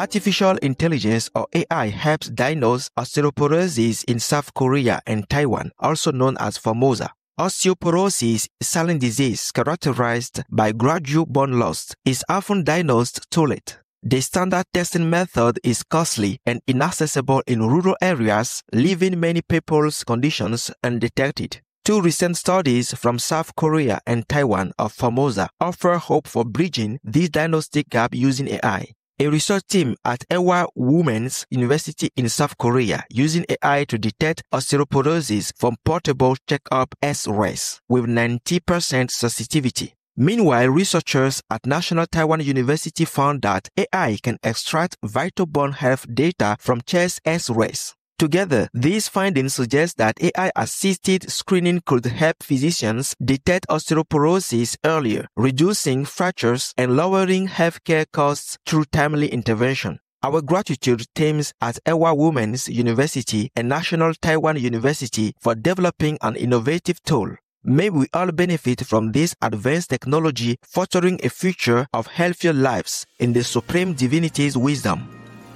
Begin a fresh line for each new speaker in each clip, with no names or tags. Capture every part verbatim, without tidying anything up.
Artificial intelligence or A I helps diagnose osteoporosis in South Korea and Taiwan, also known as Formosa. Osteoporosis is a silent disease characterized by gradual bone loss. Is often diagnosed too late. The standard testing method is costly and inaccessible in rural areas, leaving many people's conditions undetected. Two recent studies from South Korea and Taiwan of Formosa offer hope for bridging this diagnostic gap using A I. A research team at Ewha Women's University in South Korea using A I to detect osteoporosis from portable checkup X-rays with ninety percent sensitivity. Meanwhile, researchers at National Taiwan University found that A I can extract vital bone health data from chest X-rays. Together, these findings suggest that A I-assisted screening could help physicians detect osteoporosis earlier, reducing fractures and lowering healthcare costs through timely intervention. Our gratitude teams at Ewha Women's University and National Taiwan University for developing an innovative tool. May we all benefit from this advanced technology, fostering a future of healthier lives in the Supreme Divinity's wisdom.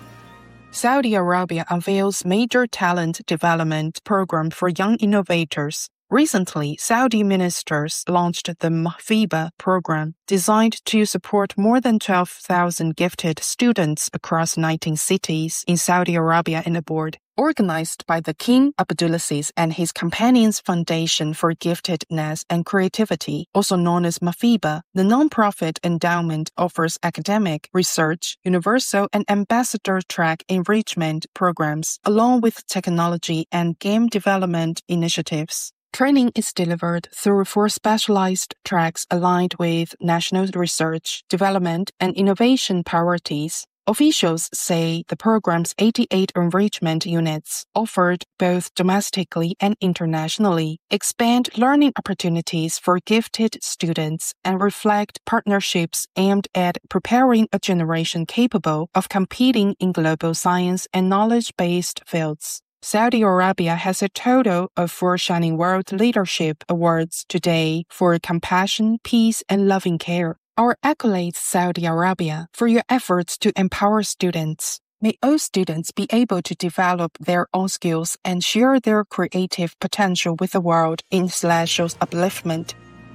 Saudi Arabia unveils major talent development program for young innovators. Recently, Saudi ministers launched the Mahfiba program, designed to support more than twelve thousand gifted students across nineteen cities in Saudi Arabia and abroad. Organized by the King Abdulaziz and his Companions Foundation for Giftedness and Creativity, also known as Mahfiba, the nonprofit endowment offers academic, research, universal, and ambassador track enrichment programs, along with technology and game development initiatives. Training is delivered through four specialized tracks aligned with national research, development, and innovation priorities. Officials say the program's eighty-eight enrichment units, offered both domestically and internationally, expand learning opportunities for gifted students and reflect partnerships aimed at preparing a generation capable of competing in global science and knowledge-based fields. Saudi Arabia has a total of four Shining World Leadership Awards today for compassion, peace, and loving care. Our accolades, Saudi Arabia, for your efforts to empower students. May all students be able to develop their own skills and share their creative potential with the world in celestial upliftment.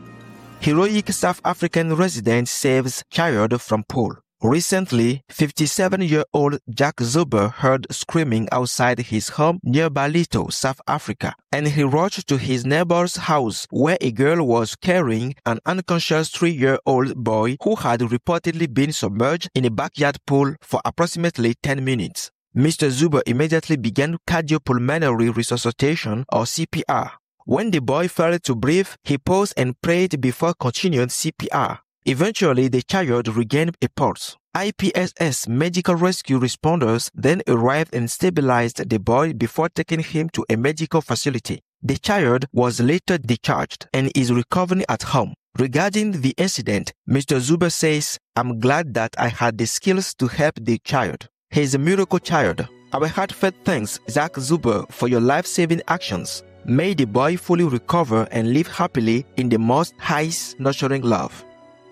Heroic South African resident saves child from pool. Recently, fifty-seven-year-old Jack Zuber heard screaming outside his home near Ballito, South Africa, and he rushed to his neighbor's house where a girl was carrying an unconscious three-year-old boy who had reportedly been submerged in a backyard pool for approximately ten minutes. Mister Zuber immediately began cardiopulmonary resuscitation or C P R. When the boy failed to breathe, he paused and prayed before continuing C P R. Eventually, the child regained a pulse. I P S S medical rescue responders then arrived and stabilized the boy before taking him to a medical facility. The child was later discharged and is recovering at home. Regarding the incident, Mister Zuber says, "I'm glad that I had the skills to help the child. He's a miracle child. Our heartfelt thanks, Zach Zuber, for your life-saving actions. May the boy fully recover and live happily in the Most High's nurturing love."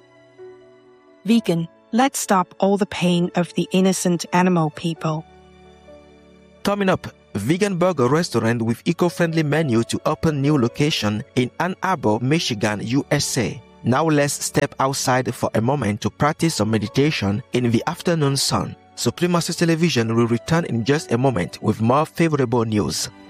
Vegan, let's stop all the pain of the innocent animal people.
Coming up, vegan burger restaurant with eco-friendly menu to open new location in Ann Arbor, Michigan, U S A. Now let's step outside for a moment to practice some meditation in the afternoon sun. Supreme Access Television will return in just a moment with more favorable news.